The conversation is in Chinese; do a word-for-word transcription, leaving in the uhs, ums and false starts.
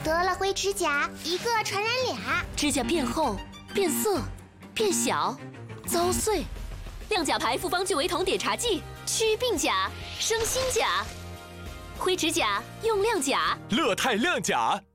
得了灰指甲，一个传染俩。 指甲变厚、变色、变小、遭碎。亮甲牌复方聚维酮碘茶剂，祛病甲，生新甲。灰指甲用亮甲， 乐泰亮甲。